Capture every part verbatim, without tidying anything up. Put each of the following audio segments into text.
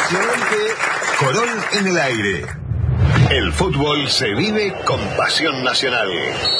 Emocionante Corol en el aire. El fútbol se vive con pasión nacional.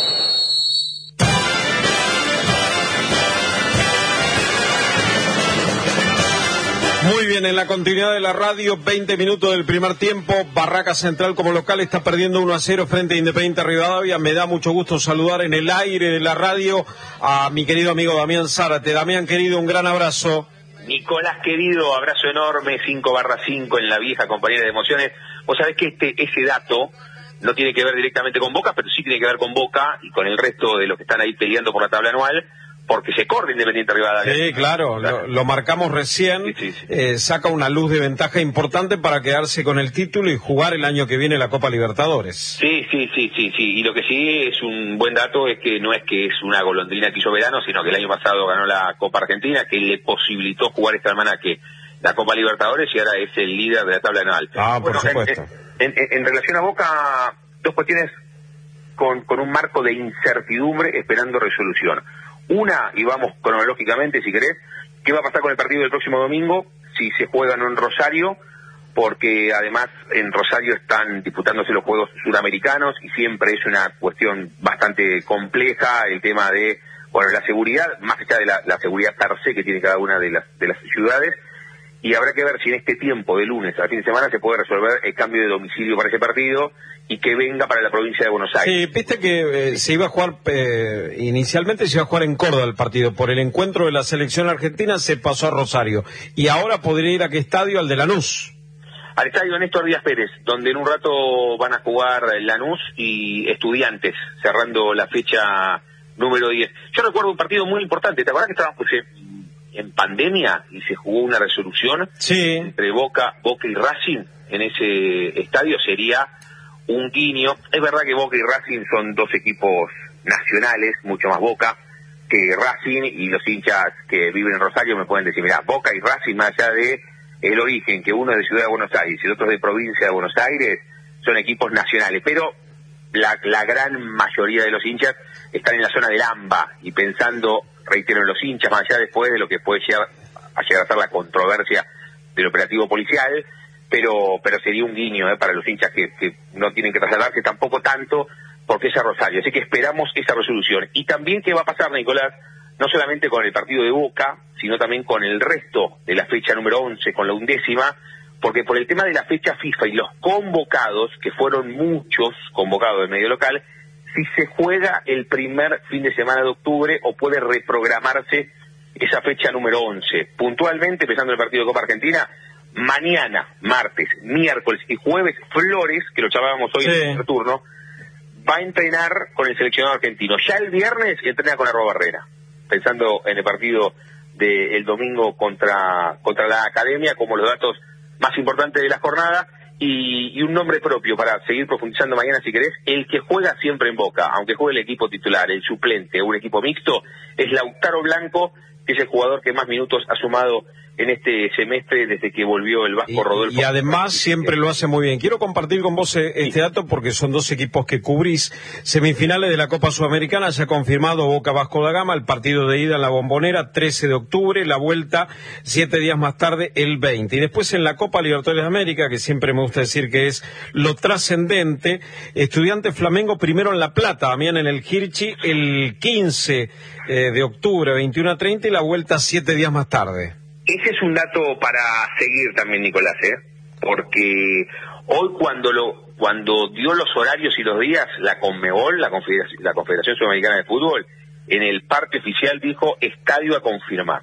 Muy bien, en la continuidad de la radio, veinte minutos del primer tiempo. Barraca Central como local está perdiendo uno a cero frente a Independiente Rivadavia. Me da mucho gusto saludar en el aire de la radio a mi querido amigo Damián Zárate. Damián, querido, un gran abrazo. Nicolás, querido, abrazo enorme, cinco barra cinco en la vieja compañía de emociones. Vos sabés que este ese dato no tiene que ver directamente con Boca, pero sí tiene que ver con Boca y con el resto de los que están ahí peleando por la tabla anual, porque se corre Independiente Rivadavia. Sí, claro, lo, lo marcamos recién. Sí, sí, sí. Eh, saca una luz de ventaja importante para quedarse con el título y jugar el año que viene la Copa Libertadores. Sí, sí, sí, sí, sí. Y lo que sí es un buen dato es que no es que es una golondrina que hizo verano, sino que el año pasado ganó la Copa Argentina, que le posibilitó jugar esta semana que la Copa Libertadores, y ahora es el líder de la tabla anual. Ah, bueno, por supuesto. En, en, en relación a Boca, dos cuestiones con, con un marco de incertidumbre esperando resolución. Una, y vamos cronológicamente si querés, ¿qué va a pasar con el partido del próximo domingo? Si se juega o no en Rosario, porque además en Rosario están disputándose los Juegos Suramericanos y siempre es una cuestión bastante compleja el tema de, bueno, la seguridad, más allá de la, la seguridad per se que tiene cada una de las, de las ciudades, y habrá que ver si en este tiempo de lunes a fin de semana se puede resolver el cambio de domicilio para ese partido y que venga para la provincia de Buenos Aires. Sí, viste que eh, se iba a jugar, eh, inicialmente se iba a jugar en Córdoba el partido, por el encuentro de la selección argentina se pasó a Rosario, y ahora podría ir a qué estadio, al de Lanús. Al estadio Néstor Díaz Pérez, donde en un rato van a jugar Lanús y Estudiantes, cerrando la fecha número diez. Yo recuerdo un partido muy importante, ¿te acuerdas que estábamos pues, en pandemia y se jugó una resolución sí. entre Boca, Boca y Racing en ese estadio? Sería un guiño. Es verdad que Boca y Racing son dos equipos nacionales, mucho más Boca que Racing, y los hinchas que viven en Rosario me pueden decir, mirá, Boca y Racing, más allá de el origen, que uno es de Ciudad de Buenos Aires y el otro es de provincia de Buenos Aires, son equipos nacionales, pero la, la gran mayoría de los hinchas están en la zona del AMBA, y pensando, reitero, en los hinchas, más allá después de lo que puede llegar a llegar a ser la controversia del operativo policial, pero pero sería un guiño eh, para los hinchas que, que no tienen que trasladarse tampoco tanto, porque es a Rosario, así que esperamos esa resolución. Y también qué va a pasar, Nicolás, no solamente con el partido de Boca, sino también con el resto de la fecha número once, con la undécima, porque por el tema de la fecha FIFA y los convocados, que fueron muchos convocados del medio local, si se juega el primer fin de semana de octubre o puede reprogramarse esa fecha número once. Puntualmente, empezando el partido de Copa Argentina, mañana, martes, miércoles y jueves, Flores, que lo llamábamos hoy sí. en el primer turno, va a entrenar con el seleccionado argentino. Ya el viernes entrena con Arroba Barrera, pensando en el partido del domingo contra, contra la Academia, como los datos más importantes de la jornada, y, y un nombre propio para seguir profundizando mañana si querés, el que juega siempre en Boca, aunque juegue el equipo titular, el suplente o un equipo mixto, es Lautaro Blanco, que es el jugador que más minutos ha sumado en este semestre desde que volvió el Vasco Rodolfo. Y, y además siempre lo hace muy bien. Quiero compartir con vos este sí. dato porque son dos equipos que cubrís. Semifinales de la Copa Sudamericana, se ha confirmado Boca Vasco da Gama, el partido de ida en la Bombonera, trece de octubre, la vuelta siete días más tarde, el veinte. Y después en la Copa Libertadores de América, que siempre me gusta decir que es lo trascendente, Estudiantes Flamengo primero en La Plata, también en el Hirchi, el quince de octubre, veintiuno a treinta, y la vuelta siete días más tarde. Ese es un dato para seguir también, Nicolás, ¿eh? Porque hoy cuando lo cuando dio los horarios y los días, la Conmebol, la Confederación, la Confederación Sudamericana de Fútbol, en el parte oficial dijo estadio a confirmar.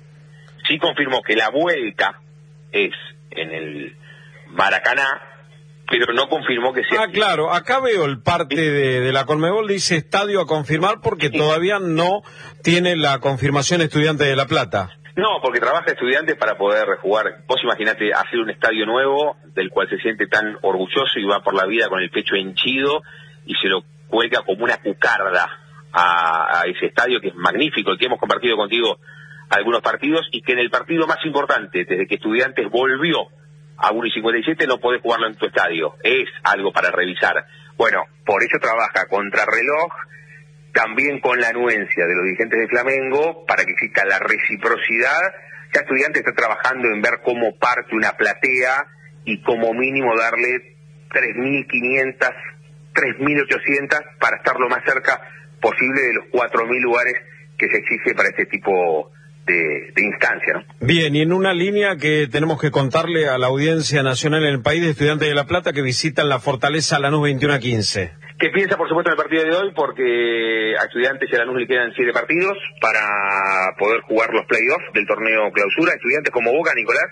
Sí confirmó que la vuelta es en el Maracaná, pero no confirmó que sea... Ah, claro, acá veo el parte de, de la Conmebol, dice estadio a confirmar, porque sí. todavía no tiene la confirmación Estudiante de La Plata. No, porque trabaja Estudiantes para poder jugar. Vos imaginate hacer un estadio nuevo, del cual se siente tan orgulloso y va por la vida con el pecho henchido, y se lo cuelga como una cucarda a, a ese estadio que es magnífico, el que hemos compartido contigo algunos partidos, y que en el partido más importante, desde que Estudiantes volvió a uno y cincuenta y siete, no podés jugarlo en tu estadio. Es algo para revisar. Bueno, por eso trabaja contrarreloj, también con la anuencia de los dirigentes de Flamengo, para que exista la reciprocidad Ya Estudiantes está trabajando en ver cómo parte una platea y como mínimo darle tres mil quinientas, tres mil ochocientas para estar lo más cerca posible de los cuatro mil lugares que se exige para este tipo de, de instancia, ¿no? Bien, y en una línea que tenemos que contarle a la audiencia nacional en el país de Estudiantes de La Plata que visitan la Fortaleza Lanús veintiuno a quince. ¿Qué piensa, por supuesto, en el partido de hoy? Porque a Estudiantes y a Lanús le quedan siete partidos para poder jugar los playoffs del torneo clausura. Estudiantes como Boca, Nicolás,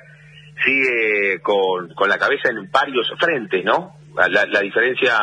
sigue con, con la cabeza en varios frentes, ¿no? La, la diferencia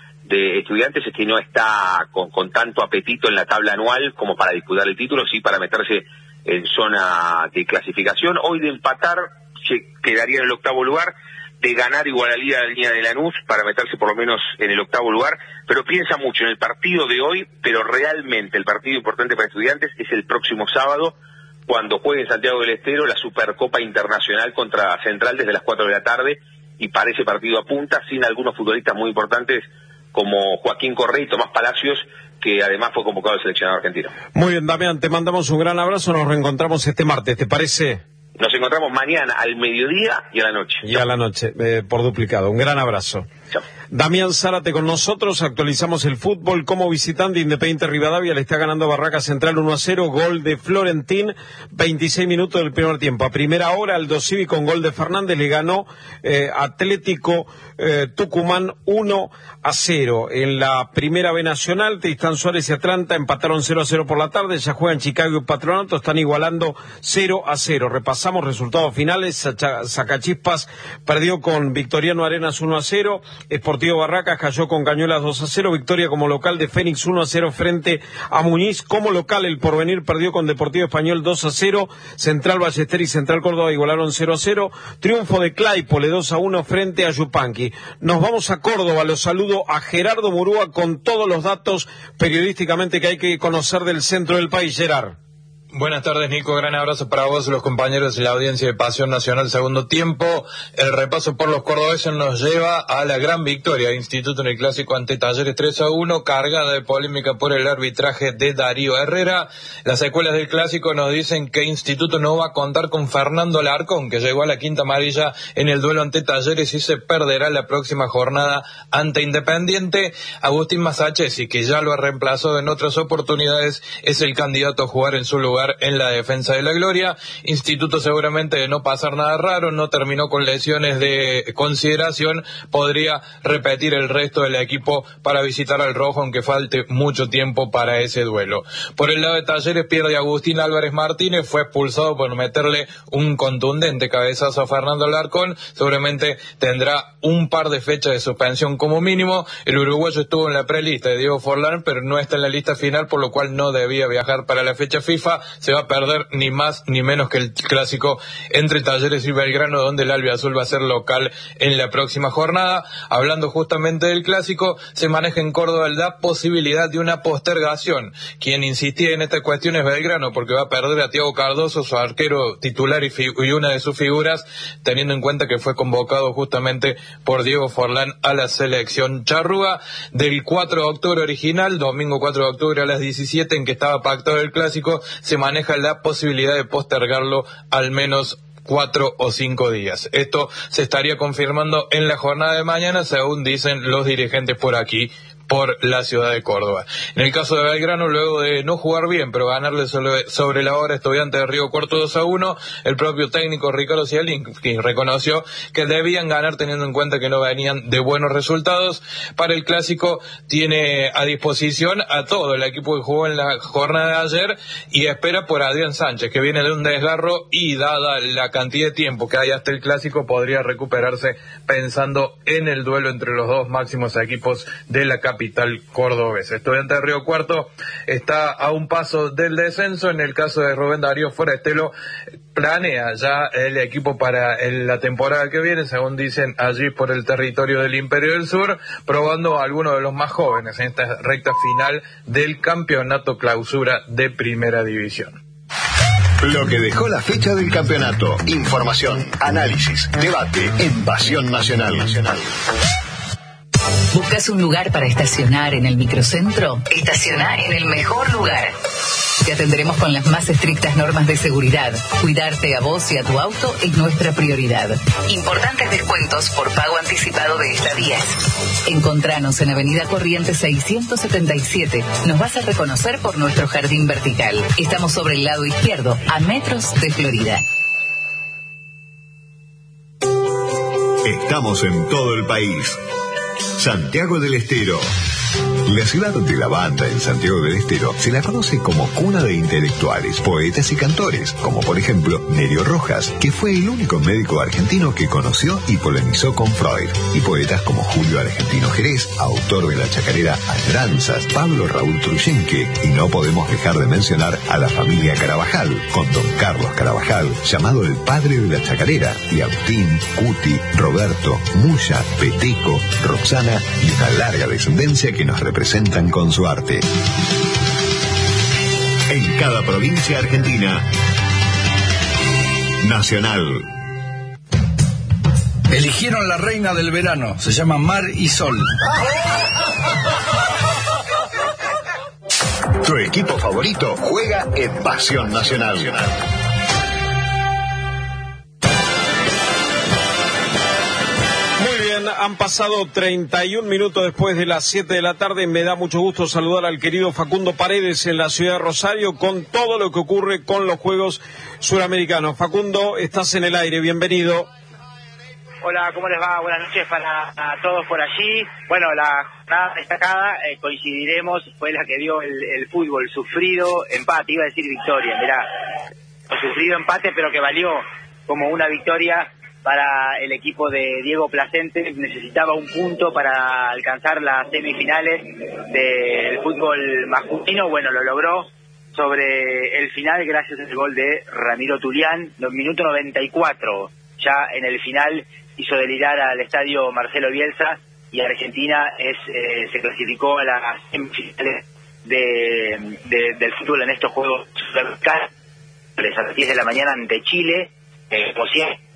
de Estudiantes es que no está con, con tanto apetito en la tabla anual como para disputar el título, sí para meterse en zona de clasificación. Hoy de empatar se quedaría en el octavo lugar, de ganar igualaría la línea de Lanús para meterse por lo menos en el octavo lugar, pero piensa mucho en el partido de hoy, pero realmente el partido importante para Estudiantes es el próximo sábado, cuando juegue en Santiago del Estero la Supercopa Internacional contra Central desde las cuatro de la tarde, y para ese partido apunta, sin algunos futbolistas muy importantes como Joaquín Correa y Tomás Palacios, que además fue convocado al seleccionado argentino. Muy bien, Damián, te mandamos un gran abrazo, nos reencontramos este martes, ¿te parece? Nos encontramos mañana al mediodía y a la noche. Y a la noche, eh, por duplicado. Un gran abrazo. Chao. Damián Zárate con nosotros, actualizamos el fútbol. Como visitante, Independiente Rivadavia le está ganando a Barraca Central uno a cero, gol de Florentín, veintiséis minutos del primer tiempo. A primera hora, Aldo Civi con gol de Fernández le ganó eh, Atlético eh, Tucumán uno a cero. En la primera B Nacional, Tristán Suárez y Atlanta empataron cero a cero por la tarde, ya juegan Chicago y Patronato, están igualando cero a cero. Repasamos resultados finales, Sacachispas perdió con Victoriano Arenas uno a cero, Sportivo Barracas cayó con Cañuelas dos a cero, victoria como local de Fénix uno a cero frente a Muñiz. Como local, el Porvenir perdió con Deportivo Español dos a cero, Central Ballester y Central Córdoba igualaron cero a cero, triunfo de Claypole dos a uno frente a Yupanqui. Nos vamos a Córdoba, los saludo a Gerardo Murúa con todos los datos periodísticamente que hay que conocer del centro del país. Gerard. Buenas tardes, Nico. Gran abrazo para vos, los compañeros de la audiencia de Pasión Nacional Segundo Tiempo. El repaso por los cordobeses nos lleva a la gran victoria de Instituto en el Clásico ante Talleres tres a uno, cargada de polémica por el arbitraje de Darío Herrera. Las secuelas del Clásico nos dicen que Instituto no va a contar con Fernando Larcón, que llegó a la quinta amarilla en el duelo ante Talleres y se perderá la próxima jornada ante Independiente. Agustín Masachesi, que ya lo ha reemplazado en otras oportunidades, es el candidato a jugar en su lugar en la defensa de la gloria. Instituto, seguramente de no pasar nada raro, no terminó con lesiones de consideración, podría repetir el resto del equipo para visitar al rojo, aunque falte mucho tiempo para ese duelo. Por el lado de Talleres pierde Agustín Álvarez Martínez, fue expulsado por meterle un contundente cabezazo a Fernando Larcón, seguramente tendrá un par de fechas de suspensión como mínimo. El uruguayo estuvo en la prelista de Diego Forlán, pero no está en la lista final, por lo cual no debía viajar para la fecha FIFA. Se va a perder ni más ni menos que el clásico entre Talleres y Belgrano, donde el albiazul va a ser local en la próxima jornada. Hablando justamente del clásico, se maneja en Córdoba la posibilidad de una postergación. Quien insistía en esta cuestión es Belgrano, porque va a perder a Thiago Cardoso, su arquero titular y, y una de sus figuras, teniendo en cuenta que fue convocado justamente por Diego Forlán a la selección charrúa. Del cuatro de octubre original, domingo cuatro de octubre a las diecisiete, en que estaba pactado el clásico, se maneja la posibilidad de postergarlo al menos cuatro o cinco días. Esto se estaría confirmando en la jornada de mañana, según dicen los dirigentes por aquí, por la ciudad de Córdoba. En el caso de Belgrano, luego de no jugar bien, pero ganarle sobre, sobre la hora Estudiante de Río Cuarto dos a uno, el propio técnico Ricardo Zielinski reconoció que debían ganar teniendo en cuenta que no venían de buenos resultados. Para el clásico tiene a disposición a todo el equipo que jugó en la jornada de ayer y espera por Adrián Sánchez, que viene de un desgarro y dada la cantidad de tiempo que hay hasta el clásico, podría recuperarse pensando en el duelo entre los dos máximos equipos de la capital cordobesa. Estudiante de Río Cuarto está a un paso del descenso. En el caso de Rubén Darío Forestelo, planea ya el equipo para el, la temporada que viene, según dicen allí por el territorio del Imperio del Sur, probando a algunos de los más jóvenes en esta recta final del campeonato clausura de Primera División. Lo que dejó la fecha del campeonato. Información, análisis, debate en Pasión Nacional. Nacional. ¿Buscas un lugar para estacionar en el microcentro? Estaciona en el mejor lugar. Te atenderemos con las más estrictas normas de seguridad. Cuidarte a vos y a tu auto es nuestra prioridad. Importantes descuentos por pago anticipado de estadías. Encontranos en Avenida Corrientes seiscientos setenta y siete. Nos vas a reconocer por nuestro jardín vertical. Estamos sobre el lado izquierdo, a metros de Florida. Estamos en todo el país. Santiago del Estero. La ciudad de la banda en Santiago del Estero se la conoce como cuna de intelectuales, poetas y cantores, como por ejemplo Nerio Rojas, que fue el único médico argentino que conoció y polemizó con Freud, y poetas como Julio Argentino Jerez, autor de la chacarera Añoranzas, Pablo Raúl Truyenque, y no podemos dejar de mencionar a la familia Carabajal, con don Carlos Carabajal, llamado el padre de la chacarera, y Agustín, Cuti, Roberto, Muya, Peteco, Roxana y una larga descendencia que nos representan con su arte. En cada provincia argentina, Nacional. Eligieron la reina del verano, se llama Mar y Sol. Tu equipo favorito juega en Pasión Nacional. Han pasado treinta y un minutos después de las siete de la tarde. Me da mucho gusto saludar al querido Facundo Paredes en la ciudad de Rosario con todo lo que ocurre con los Juegos Suramericanos. Facundo, estás en el aire, bienvenido. Hola, ¿cómo les va? Buenas noches para a todos por allí. Bueno, la jornada destacada, eh, coincidiremos, fue la que dio el, el fútbol, sufrido empate, iba a decir victoria, mirá, sufrido empate, pero que valió como una victoria para el equipo de Diego Placente. Necesitaba un punto para alcanzar las semifinales del fútbol masculino. Bueno, lo logró sobre el final gracias al gol de Ramiro Tulián, minuto noventa y cuatro. Ya en el final hizo delirar al estadio Marcelo Bielsa y Argentina es eh, se clasificó a las semifinales de, de, del fútbol en estos Juegos Sudamericanos a las diez de la mañana ante Chile, eh, como siempre.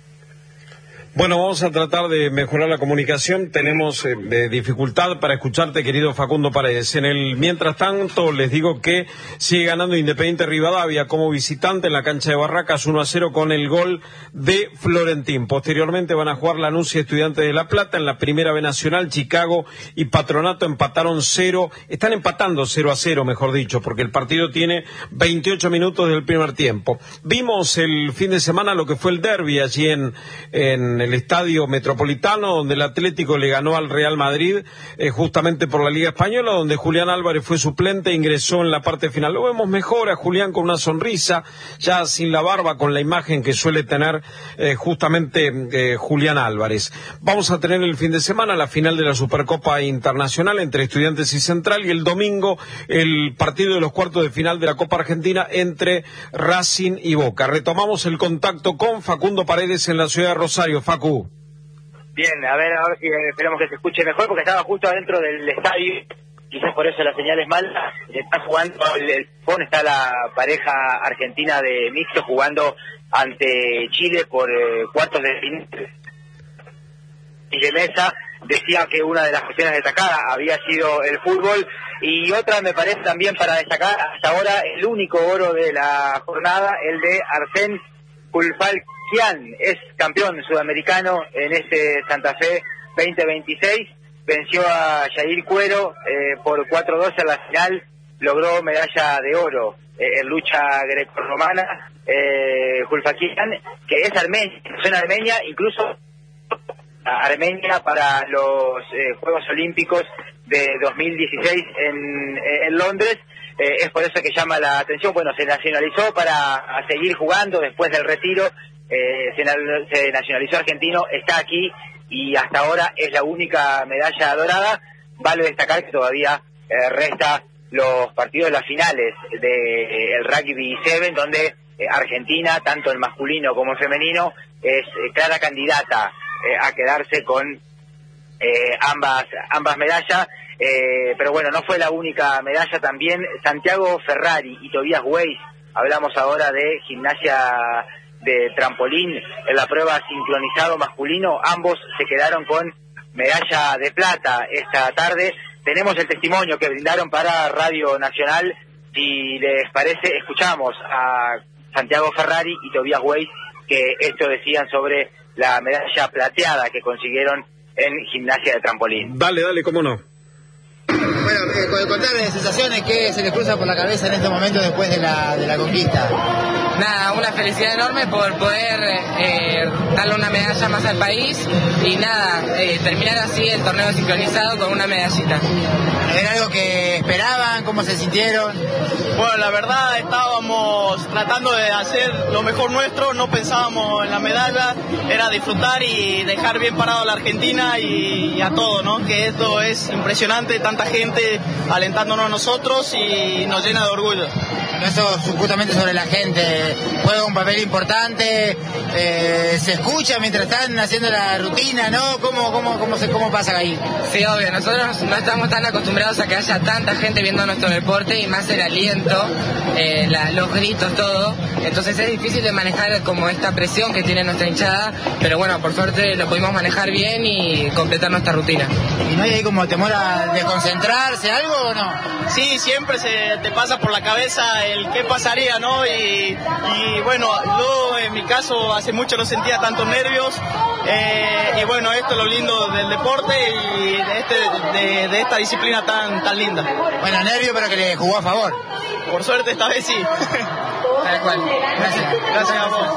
Bueno, vamos a tratar de mejorar la comunicación. Tenemos eh, de dificultad para escucharte, querido Facundo Paredes. En el mientras tanto, les digo que sigue ganando Independiente Rivadavia como visitante en la cancha de Barracas uno a cero con el gol de Florentín. Posteriormente van a jugar Lanús y Estudiantes de La Plata. En la Primera B Nacional, Chicago y Patronato empataron cero. Están empatando cero a cero, mejor dicho, porque el partido tiene veintiocho minutos del primer tiempo. Vimos el fin de semana lo que fue el derbi allí en, en el Estadio Metropolitano, donde el Atlético le ganó al Real Madrid, eh, justamente por la Liga Española, donde Julián Álvarez fue suplente e ingresó en la parte final. Lo vemos mejor a Julián con una sonrisa, ya sin la barba, con la imagen que suele tener eh, justamente eh, Julián Álvarez. Vamos a tener el fin de semana la final de la Supercopa Internacional entre Estudiantes y Central, y el domingo el partido de los cuartos de final de la Copa Argentina entre Racing y Boca. Retomamos el contacto con Facundo Paredes en la ciudad de Rosario. Facu. Bien, a ver, a ver si esperamos que se escuche mejor, porque estaba justo adentro del estadio, quizás por eso la señal es mala. Está jugando, el, el está la pareja argentina de mixto jugando ante Chile por eh, cuartos de final. Y de mesa decía que una de las cuestiones destacadas había sido el fútbol, y otra me parece también para destacar hasta ahora el único oro de la jornada, el de Arsène Kulfalkian. Es campeón sudamericano en este Santa Fe veinte veintiséis, venció a Jair Cuero eh, por cuatro dos en la final, logró medalla de oro eh, en lucha grecorromana. eh, Kulfalkian, que es armenia, nació en Armenia, incluso Armenia para los eh, Juegos Olímpicos de dos mil dieciséis en, en Londres. Eh, es por eso que llama la atención. Bueno, se nacionalizó para seguir jugando después del retiro. Eh, se, se nacionalizó argentino, está aquí y hasta ahora es la única medalla dorada. Vale destacar que todavía eh, resta los partidos de las finales del de, eh, Rugby siete, donde eh, Argentina, tanto el masculino como el femenino, es eh, clara candidata eh, a quedarse con eh, ambas ambas medallas. Eh, pero bueno, no fue la única medalla. También Santiago Ferrari y Tobias Weiss, hablamos ahora de gimnasia de trampolín en la prueba sincronizado masculino, ambos se quedaron con medalla de plata esta tarde. Tenemos el testimonio que brindaron para Radio Nacional si les parece, escuchamos a Santiago Ferrari y Tobias Weiss, que esto decían sobre la medalla plateada que consiguieron en gimnasia de trampolín. Dale, dale, cómo no. Bueno, eh, contarme sensaciones que se les cruza por la cabeza en este momento después de la, de la conquista. Nada, una felicidad enorme por poder eh, darle una medalla más al país y nada, eh, terminar así el torneo sincronizado con una medallita. ¿Era algo que esperaban? ¿Cómo se sintieron? Bueno, la verdad estábamos tratando de hacer lo mejor nuestro, no pensábamos en la medalla, era disfrutar y dejar bien parado a la Argentina y, y a todo, ¿no? Que esto es impresionante, tanta gente alentándonos a nosotros y nos llena de orgullo. Eso justamente sobre la gente, juega un papel importante, eh, se escucha mientras están haciendo la rutina, ¿no? ¿Cómo, cómo, cómo, se, cómo pasa ahí? Sí, obvio, nosotros no estamos tan acostumbrados a que haya tanta gente viendo nuestro deporte y más el aliento, eh, la, los gritos, todo. Entonces es difícil de manejar como esta presión que tiene nuestra hinchada, pero bueno, por suerte lo pudimos manejar bien y completar nuestra rutina. ¿Y no hay ahí como temor a desconcentrarse, algo o no? Sí, siempre se te pasa por la cabeza el qué pasaría, ¿no? Y, y bueno, yo en mi caso hace mucho no sentía tantos nervios, eh, y bueno, esto es lo lindo del deporte y de, este, de, de esta disciplina tan, tan linda. Bueno, nervio, pero que le jugó a favor. Por suerte esta vez sí. Tal cual. Gracias. Gracias a vos.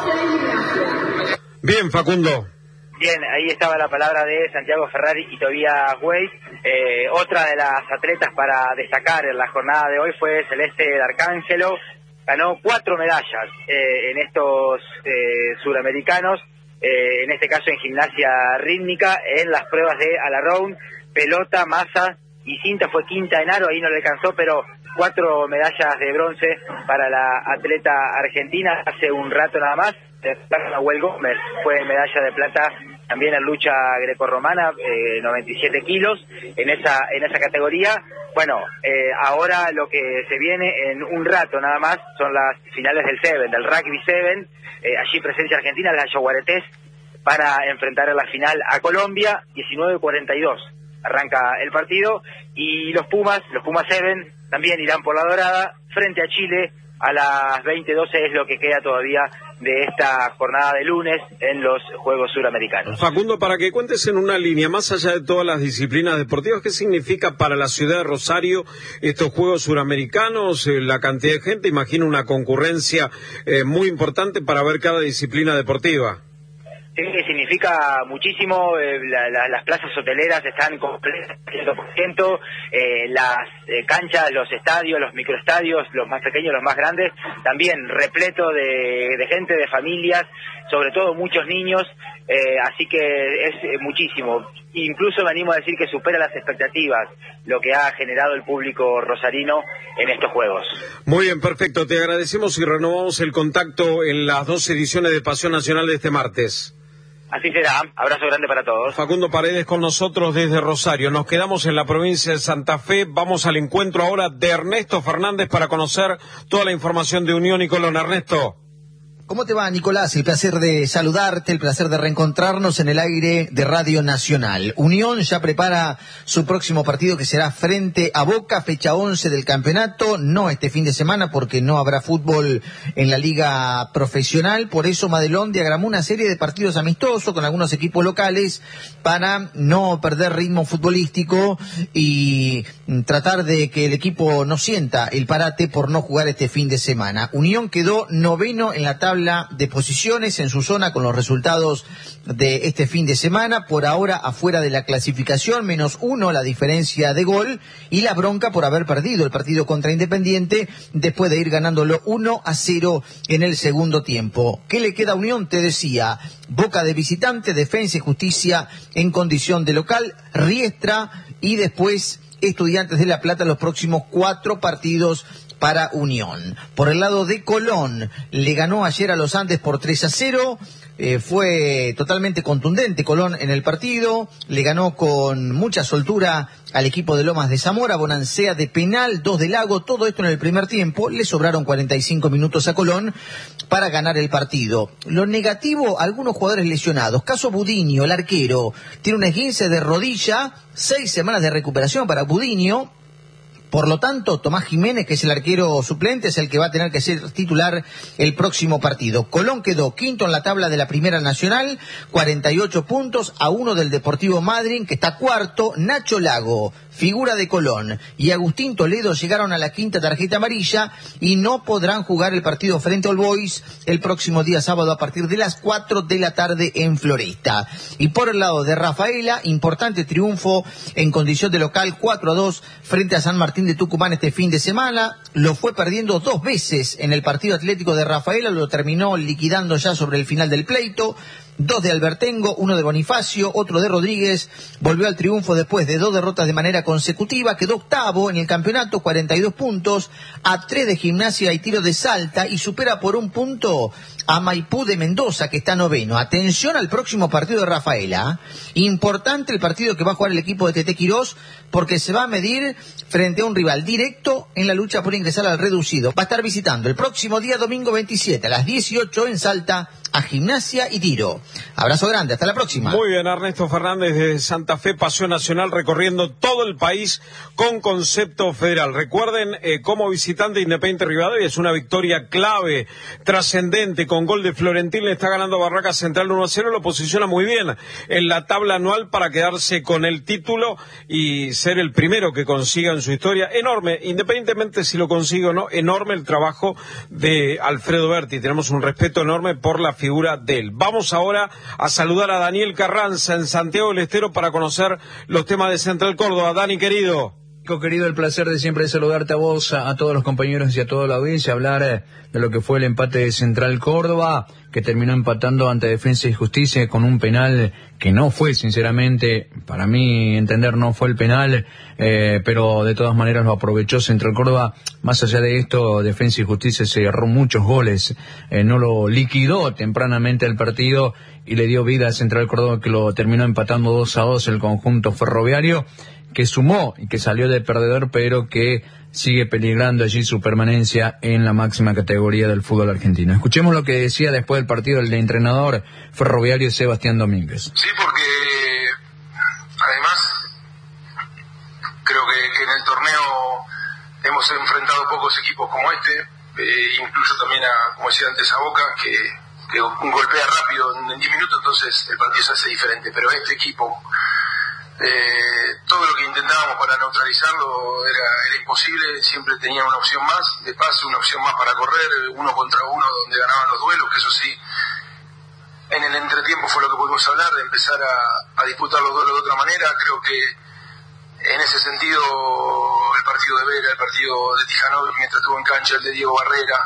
Bien, Facundo. Bien, ahí estaba la palabra de Santiago Ferrari y Tobias Weiss. Eh, otra de las atletas para destacar en la jornada de hoy fue Celeste D'Arcángelo. Ganó cuatro medallas eh, en estos eh, suramericanos, eh, en este caso en gimnasia rítmica, en las pruebas de all-around, pelota, masa y cinta. Fue quinta en aro, ahí no le alcanzó, pero cuatro medallas de bronce para la atleta argentina. Hace un rato nada más, Nahuel Gómez fue medalla de plata también en lucha grecorromana, eh, noventa y siete kilos en esa en esa categoría. Bueno, eh, ahora lo que se viene en un rato nada más son las finales del Seven, del Rugby Seven, eh, allí presencia argentina, las Yaguaretés, para enfrentar en la final a Colombia. Diecinueve cuarenta y dos arranca el partido, y los Pumas, los Pumas Seven, también irán por la dorada frente a Chile a las veinte doce. Es lo que queda todavía de esta jornada de lunes en los Juegos Suramericanos. Facundo, para que cuentes en una línea, más allá de todas las disciplinas deportivas, ¿qué significa para la ciudad de Rosario estos Juegos Suramericanos? Eh, la cantidad de gente, imagino una concurrencia eh, muy importante para ver cada disciplina deportiva. Sí, significa muchísimo. eh, la, la, las plazas hoteleras están completas, cien por ciento, eh, las eh, canchas, los estadios, los microestadios, los más pequeños, los más grandes, también repleto de, de gente, de familias, sobre todo muchos niños, eh, así que es eh, muchísimo. Incluso me animo a decir que supera las expectativas lo que ha generado el público rosarino en estos Juegos. Muy bien, perfecto. Te agradecemos y renovamos el contacto en las dos ediciones de Pasión Nacional de este martes. Así será. Abrazo grande para todos. Facundo Paredes con nosotros desde Rosario. Nos quedamos en la provincia de Santa Fe. Vamos al encuentro ahora de Ernesto Fernández para conocer toda la información de Unión y Colón. Ernesto. ¿Cómo te va, Nicolás? El placer de saludarte, el placer de reencontrarnos en el aire de Radio Nacional. Unión ya prepara su próximo partido, que será frente a Boca, fecha once del campeonato, no este fin de semana porque no habrá fútbol en la liga profesional. Por eso Madelón diagramó una serie de partidos amistosos con algunos equipos locales para no perder ritmo futbolístico y tratar de que el equipo no sienta el parate por no jugar este fin de semana. Unión quedó noveno en la tabla de posiciones en su zona con los resultados de este fin de semana, por ahora afuera de la clasificación, menos uno la diferencia de gol y la bronca por haber perdido el partido contra Independiente después de ir ganándolo uno a cero en el segundo tiempo. ¿Qué le queda a Unión? Te decía, Boca de visitante, Defensa y Justicia en condición de local, Riestra y después Estudiantes de La Plata los próximos cuatro partidos para Unión. Por el lado de Colón, le ganó ayer a los Andes por tres a cero, eh, fue totalmente contundente Colón en el partido, le ganó con mucha soltura al equipo de Lomas de Zamora, Bonancea de penal, dos de Lago, todo esto en el primer tiempo, le sobraron cuarenta y cinco minutos a Colón para ganar el partido. Lo negativo, algunos jugadores lesionados, caso Budiño, el arquero, tiene un esguince de rodilla, seis semanas de recuperación para Budiño, Por lo tanto, Tomás Jiménez, que es el arquero suplente, es el que va a tener que ser titular el próximo partido. Colón quedó quinto en la tabla de la Primera Nacional, cuarenta y ocho puntos, a uno del Deportivo Madryn, que está cuarto. Nacho Lago, figura de Colón, y Agustín Toledo llegaron a la quinta tarjeta amarilla y no podrán jugar el partido frente al Boys el próximo día sábado a partir de las cuatro de la tarde en Floresta. Y por el lado de Rafaela, importante triunfo en condición de local, cuatro a dos frente a San Martín de Tucumán este fin de semana. Lo fue perdiendo dos veces en el partido atlético de Rafaela, lo terminó liquidando ya sobre el final del pleito. Dos de Albertengo, uno de Bonifacio, otro de Rodríguez. Volvió al triunfo después de dos derrotas de manera consecutiva. Quedó octavo en el campeonato, cuarenta y dos puntos, a tres de Gimnasia y Tiro de Salta, y supera por un punto a Maipú de Mendoza, que está noveno. Atención al próximo partido de Rafaela. Importante el partido que va a jugar el equipo de Tete Quirós, porque se va a medir frente a un rival directo en la lucha por ingresar al reducido. Va a estar visitando el próximo día domingo veintisiete a las dieciocho en Salta a Gimnasia y Tiro. Abrazo grande, hasta la próxima. Muy bien, Ernesto Fernández de Santa Fe, Paseo Nacional, recorriendo todo el país con concepto federal. Recuerden, eh, como visitante Independiente Rivadavia, es una victoria clave, trascendente, con gol de Florentín, le está ganando Barraca Central uno a cero, lo posiciona muy bien en la tabla anual para quedarse con el título y ser el primero que consiga en su historia. Enorme, independientemente si lo consigue o no, enorme el trabajo de Alfredo Berti. Tenemos un respeto enorme por la figura de él. Vamos ahora a saludar a Daniel Carranza en Santiago del Estero para conocer los temas de Central Córdoba. Dani, querido. Querido, el placer de siempre saludarte a vos, a, a todos los compañeros y a toda la audiencia, hablar eh, de lo que fue el empate de Central Córdoba, que terminó empatando ante Defensa y Justicia con un penal que no fue, sinceramente, para mí entender no fue el penal, eh, pero de todas maneras lo aprovechó Central Córdoba. Más allá de esto, Defensa y Justicia se erró muchos goles, eh, no lo liquidó tempranamente el partido y le dio vida a Central Córdoba, que lo terminó empatando dos a dos el conjunto ferroviario, que sumó y que salió de perdedor, pero que sigue peligrando allí su permanencia en la máxima categoría del fútbol argentino. Escuchemos lo que decía después del partido el entrenador ferroviario Sebastián Domínguez. Sí, porque además creo que, que en el torneo hemos enfrentado pocos equipos como este, eh, incluso también a, como decía antes, a Boca, que, que golpea rápido en diez minutos, entonces el partido se hace diferente, pero este equipo... Eh, todo lo que intentábamos para neutralizarlo era, era imposible, siempre tenían una opción más de pase, una opción más para correr, uno contra uno donde ganaban los duelos, que eso sí, en el entretiempo fue lo que pudimos hablar, de empezar a, a disputar los duelos de otra manera. Creo que en ese sentido el partido de Vera, el partido de Tijanov mientras estuvo en cancha, el de Diego Barrera,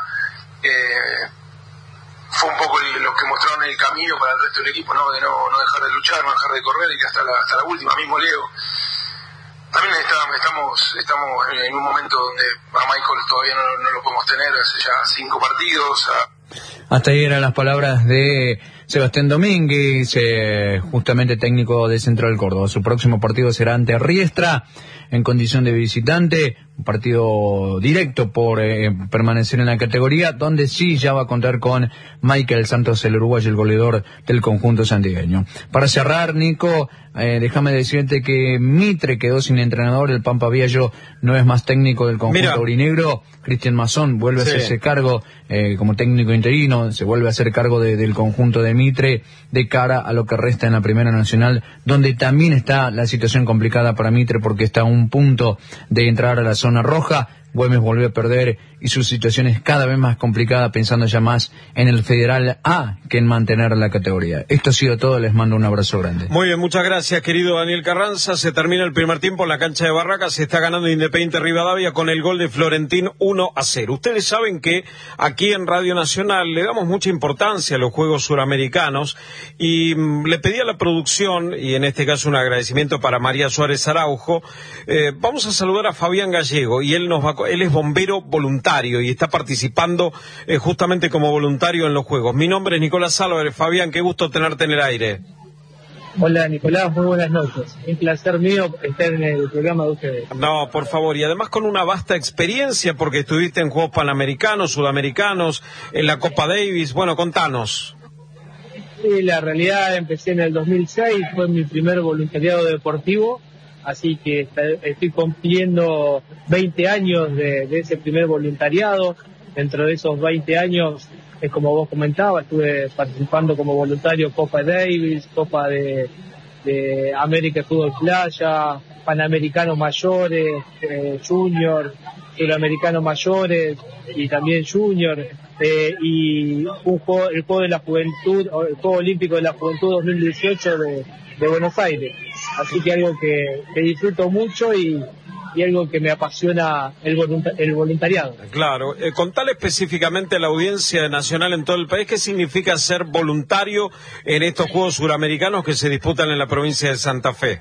eh, fue un poco los que mostraron el camino para el resto del equipo, ¿no? De no, no dejar de luchar, no dejar de correr, y que hasta la, hasta la última, mismo Leo. También está, estamos estamos en un momento donde a Michael todavía no, no lo podemos tener, hace ya cinco partidos. A... Hasta ahí eran las palabras de Sebastián Domínguez, eh, justamente técnico de Central Córdoba. Su próximo partido será ante Riestra, en condición de visitante, un partido directo por eh, permanecer en la categoría, donde sí ya va a contar con Michael Santos, el uruguayo, el goleador del conjunto santigueño. Para cerrar, Nico, eh, déjame decirte que Mitre quedó sin entrenador, el Pampa Viallo no es más técnico del conjunto Mira. aurinegro, Cristian Mazón vuelve sí. a hacerse cargo eh, como técnico interino, se vuelve a hacer cargo de, del conjunto de Mitre de cara a lo que resta en la Primera Nacional, donde también está la situación complicada para Mitre porque está a un punto de entrar a la zona roja. Güemes volvió a perder y su situación es cada vez más complicada, pensando ya más en el Federal A que en mantener la categoría. Esto ha sido todo, les mando un abrazo grande. Muy bien, muchas gracias, querido Daniel Carranza. Se termina el primer tiempo en la cancha de Barracas, se está ganando Independiente Rivadavia con el gol de Florentín uno a cero. Ustedes saben que aquí en Radio Nacional le damos mucha importancia a los Juegos Suramericanos y mmm, le pedí a la producción, y en este caso un agradecimiento para María Suárez Araujo, eh, vamos a saludar a Fabián Gallego, y él nos va a Él es bombero voluntario y está participando eh, justamente como voluntario en los Juegos. Mi nombre es Nicolás Álvarez. Fabián, qué gusto tenerte en el aire. Hola Nicolás, muy buenas noches. Un placer mío estar en el programa de ustedes. No, por favor, y además con una vasta experiencia porque estuviste en Juegos Panamericanos, Sudamericanos, en la Copa Davis. Bueno, contanos. Sí, la realidad empecé en el dos mil seis, fue mi primer voluntariado deportivo. así que estoy cumpliendo veinte años de, de ese primer voluntariado. Dentro de esos veinte años, es como vos comentabas, estuve participando como voluntario Copa Davis, Copa de, de América de Fútbol Playa, Panamericanos Mayores, eh, Junior, Suramericanos Mayores y también Junior, eh, y un juego, el Juego de la Juventud, el Juego Olímpico de la Juventud dos mil dieciocho de, de Buenos Aires. Así que algo que, que disfruto mucho y, y algo que me apasiona el, volunta, el voluntariado. Claro, eh, contale específicamente a la audiencia nacional en todo el país qué significa ser voluntario en estos Juegos Suramericanos que se disputan en la provincia de Santa Fe.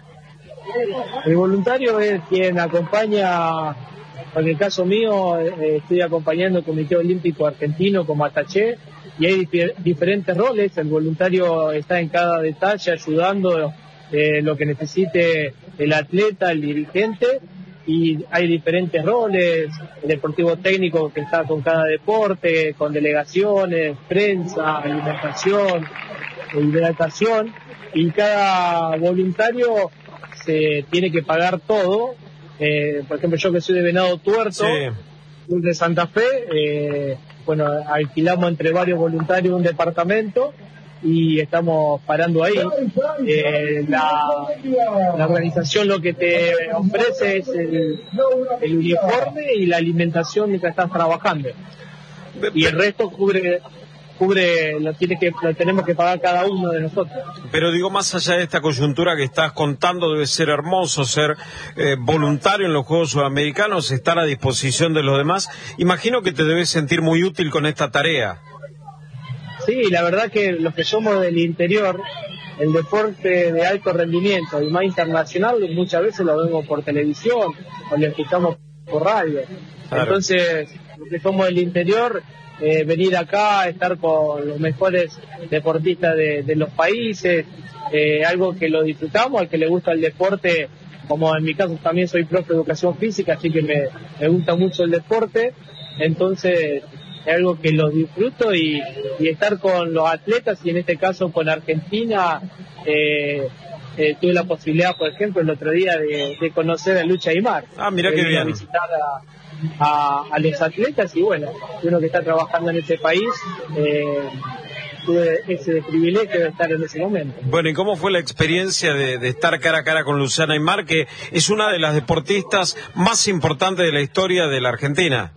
El voluntario es quien acompaña, en el caso mío, eh, estoy acompañando el Comité Olímpico Argentino como ataché, y hay dif diferentes roles. El voluntario está en cada detalle ayudando eh, lo que necesite el atleta, el dirigente, y hay diferentes roles: el deportivo técnico que está con cada deporte, con delegaciones, prensa, alimentación, hidratación, y cada voluntario se tiene que pagar todo. Eh, por ejemplo, yo que soy de Venado Tuerto, sí. de Santa Fe, eh, bueno, alquilamos entre varios voluntarios un departamento y estamos parando ahí. Eh, la, la organización lo que te ofrece es el, el uniforme y la alimentación mientras estás trabajando. Y el resto cubre... cubre, lo, tiene que, lo tenemos que pagar cada uno de nosotros. Pero digo, más allá de esta coyuntura que estás contando, debe ser hermoso ser eh, voluntario en los Juegos Sudamericanos, estar a disposición de los demás. Imagino que te debes sentir muy útil con esta tarea. Sí, la verdad que los que somos del interior, el deporte de alto rendimiento y más internacional, muchas veces lo vemos por televisión o lo escuchamos por radio. Claro. Entonces, los que somos del interior, Eh, venir acá, estar con los mejores deportistas de, de los países, eh, algo que lo disfrutamos, al que le gusta el deporte, como en mi caso también soy profe de educación física, así que me, me gusta mucho el deporte, entonces es algo que lo disfruto, y, y estar con los atletas, y en este caso con Argentina, eh, eh, tuve la posibilidad, por ejemplo, el otro día de, de conocer a Lucha Aymar. Ah, mira qué bien. A visitar a A, a los atletas, y bueno, uno que está trabajando en ese país, eh, tuve ese privilegio de estar en ese momento. Bueno, ¿y cómo fue la experiencia de, de estar cara a cara con Luciana Aymar, que es una de las deportistas más importantes de la historia de la Argentina?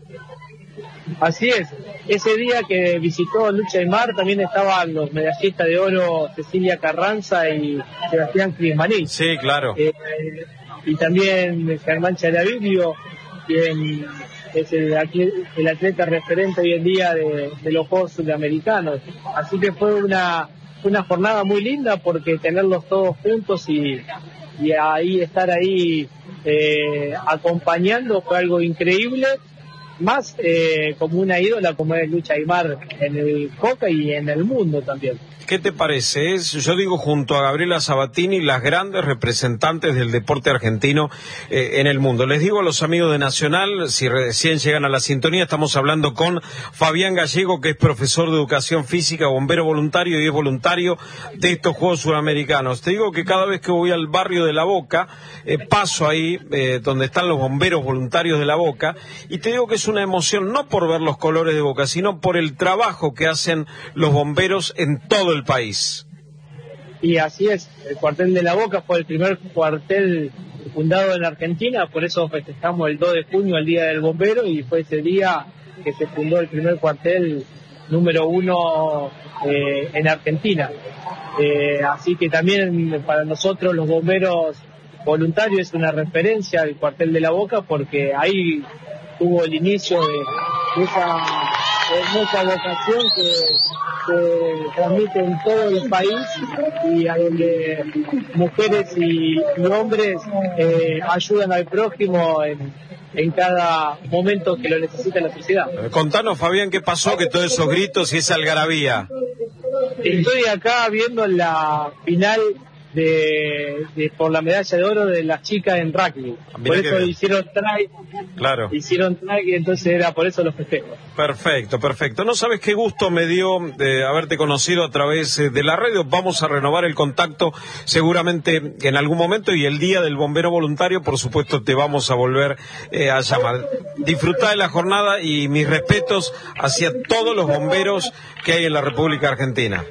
Así es, ese día que visitó Lucha Aymar también estaban los medallistas de oro Cecilia Carranza y Sebastián Crismaní. Sí, claro. Eh, y también Germán Charaviglio, quien es el atleta, el atleta referente hoy en día de, de los Juegos Sudamericanos. Así que fue una, una jornada muy linda, porque tenerlos todos juntos y, y ahí estar ahí eh, acompañando fue algo increíble, más eh, como una ídola como es Lucha Aymar en el hockey y en el mundo también. ¿Qué te parece? Es, yo digo, junto a Gabriela Sabatini, las grandes representantes del deporte argentino eh, en el mundo. Les digo a los amigos de Nacional, si recién llegan a la sintonía, estamos hablando con Fabián Gallego, que es profesor de educación física, bombero voluntario y es voluntario de estos Juegos Sudamericanos. Te digo que cada vez que voy al barrio de La Boca, eh, paso ahí eh, donde están los bomberos voluntarios de La Boca, y te digo que es una emoción, no por ver los colores de Boca, sino por el trabajo que hacen los bomberos en todo el país. Y así es, el cuartel de La Boca fue el primer cuartel fundado en Argentina, por eso festejamos el dos de junio, el Día del Bombero, y fue ese día que se fundó el primer cuartel número uno eh, en Argentina. Eh, así que también para nosotros los bomberos voluntarios es una referencia al cuartel de La Boca, porque ahí tuvo el inicio de, de esa hermosa vocación que se transmite en todo el país, y a donde mujeres y, y hombres eh, ayudan al prójimo en, en cada momento que lo necesita la sociedad. Contanos, Fabián, ¿qué pasó? Que todos esos gritos y esa algarabía. Estoy acá viendo la final de, de por la medalla de oro de las chicas en rugby. Por eso hicieron try, claro. hicieron try y entonces era por eso los festejos. Perfecto, perfecto. No sabes qué gusto me dio de haberte conocido a través de la radio. Vamos a renovar el contacto seguramente en algún momento, y el día del bombero voluntario, por supuesto, te vamos a volver eh, a llamar. Disfrutá de la jornada y mis respetos hacia todos los bomberos que hay en la República Argentina.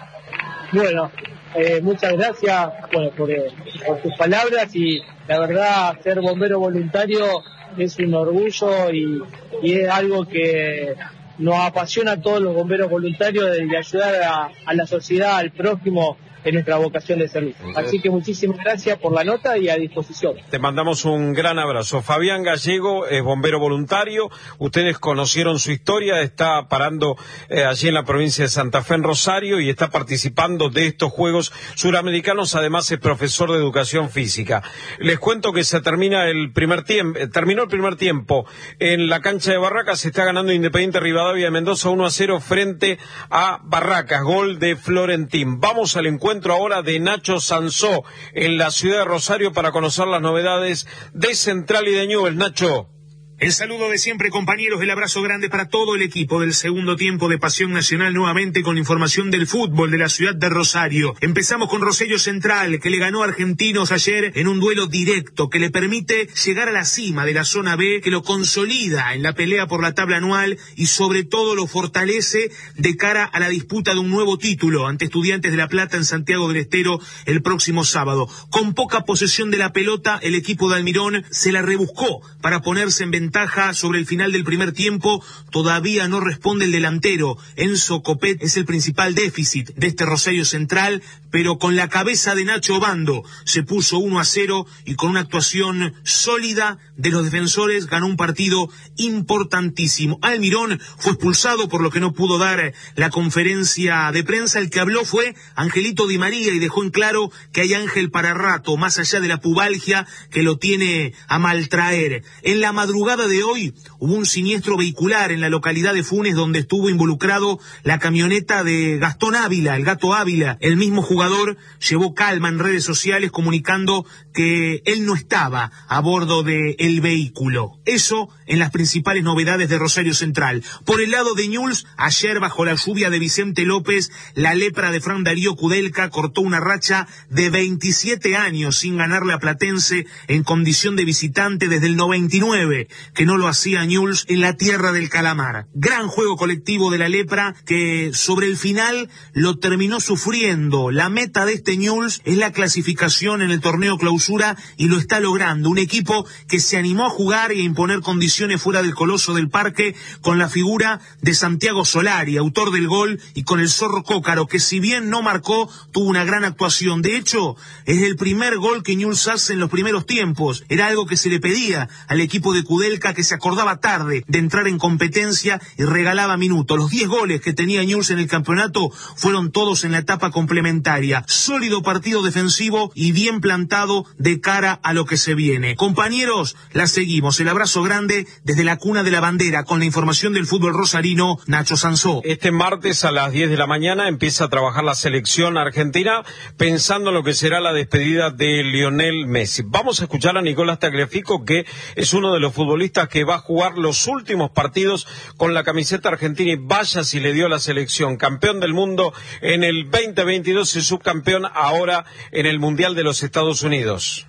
Bueno, eh, muchas gracias bueno, por, eh, por tus palabras, y la verdad ser bombero voluntario es un orgullo y, y es algo que nos apasiona a todos los bomberos voluntarios de, de ayudar a, a la sociedad, al prójimo, en nuestra vocación de servicio. Así que muchísimas gracias por la nota y a disposición. Te mandamos un gran abrazo. Fabián Gallego es bombero voluntario. Ustedes conocieron su historia. Está parando eh, allí en la provincia de Santa Fe, en Rosario, y está participando de estos Juegos Suramericanos. Además es profesor de educación física. Les cuento que se termina el primer tiempo, eh, terminó el primer tiempo en la cancha de Barracas. Se está ganando Independiente Rivadavia de Mendoza uno a cero frente a Barracas. Gol de Florentín. Vamos al encuentro ahora de Nacho Sansó en la ciudad de Rosario para conocer las novedades de Central y de Newell's. Nacho. El saludo de siempre, compañeros, el abrazo grande para todo el equipo del segundo tiempo de Pasión Nacional, nuevamente con información del fútbol de la ciudad de Rosario. Empezamos con Rosario Central, que le ganó a Argentinos ayer en un duelo directo que le permite llegar a la cima de la zona B, que lo consolida en la pelea por la tabla anual y sobre todo lo fortalece de cara a la disputa de un nuevo título ante Estudiantes de La Plata en Santiago del Estero el próximo sábado. Con poca posesión de la pelota, el equipo de Almirón se la rebuscó para ponerse en ventaja sobre el final del primer tiempo. Todavía no responde el delantero. Enzo Copet es el principal déficit de este Rosario Central, pero con la cabeza de Nacho Bando se puso uno a cero y con una actuación sólida de los defensores ganó un partido importantísimo. Almirón fue expulsado, por lo que no pudo dar la conferencia de prensa. El que habló fue Angelito Di María y dejó en claro que hay ángel para rato, más allá de la pubalgia que lo tiene a maltraer. En la madrugada de hoy hubo un siniestro vehicular en la localidad de Funes, donde estuvo involucrado la camioneta de Gastón Ávila, el Gato Ávila. El mismo jugador llevó calma en redes sociales comunicando que él no estaba a bordo del vehículo. Eso en las principales novedades de Rosario Central. Por el lado de Newell's, ayer bajo la lluvia de Vicente López, la lepra de Fran Darío Kudelka cortó una racha de veintisiete años sin ganarle a Platense en condición de visitante desde el noventa y nueve, que no lo hacía Newell's en la tierra del calamar. Gran juego colectivo de la lepra que sobre el final lo terminó sufriendo. La meta de este Newell's es la clasificación en el torneo clausura y lo está logrando. Un equipo que se animó a jugar y a imponer condiciones fuera del Coloso del Parque con la figura de Santiago Solari, autor del gol, y con el Zorro Cócaro, que si bien no marcó, tuvo una gran actuación. De hecho, es el primer gol que Newell's hace en los primeros tiempos. Era algo que se le pedía al equipo de Kudelka, que se acordaba tarde de entrar en competencia y regalaba minutos. Los diez goles que tenía Newell's en el campeonato fueron todos en la etapa complementaria. Sólido partido defensivo y bien plantado de cara a lo que se viene. Compañeros, la seguimos. El abrazo grande desde la cuna de la bandera con la información del fútbol rosarino, Nacho Sansó. Este martes a las diez de la mañana empieza a trabajar la selección argentina pensando en lo que será la despedida de Lionel Messi. Vamos a escuchar a Nicolás Tagliafico, que es uno de los futbolistas que va a jugar los últimos partidos con la camiseta argentina, y vaya si le dio la selección. Campeón del mundo en el veinte veintidós y subcampeón ahora en el Mundial de los Estados Unidos.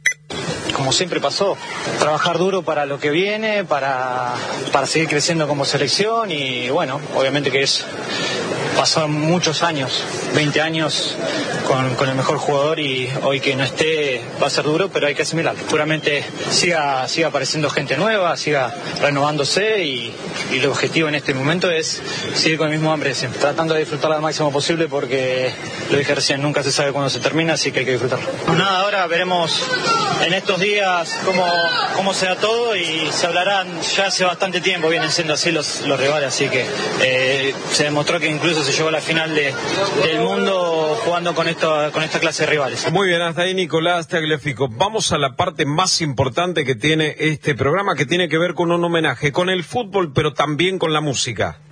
Como siempre pasó, trabajar duro para lo que viene, para, para seguir creciendo como selección, y bueno, obviamente que es pasaron muchos años, veinte años con, con el mejor jugador, y hoy que no esté va a ser duro, pero hay que asimilarlo. Seguramente siga, siga apareciendo gente nueva, siga renovándose, y, y el objetivo en este momento es seguir con el mismo hambre de siempre, tratando de disfrutarla lo máximo posible, porque lo dije recién, nunca se sabe cuándo se termina, así que hay que disfrutarlo. Nada, ahora veremos en estos días cómo, cómo se da todo, y se hablarán, ya hace bastante tiempo vienen siendo así los, los rivales, así que eh, se demostró que incluso se llegó a la final de, del mundo jugando con, esto, con esta clase de rivales. Muy bien, hasta ahí Nicolás Tagliafico. Vamos a la parte más importante que tiene este programa, que tiene que ver con un homenaje, con el fútbol, pero también con la música.